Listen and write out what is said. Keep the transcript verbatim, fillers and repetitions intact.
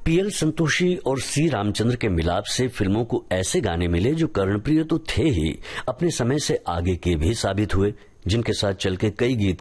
PL Santoshi और सी रामचंद्र के मिलाप से फिल्मों को ऐसे गाने मिले जो कर्णप्रिय तो थे ही, अपने समय से आगे के भी साबित हुए, जिनके साथ चल के कई गीत